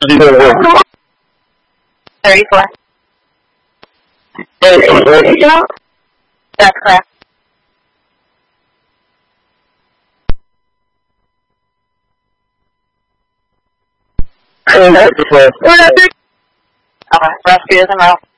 34. That's correct. Okay, rescue is en route.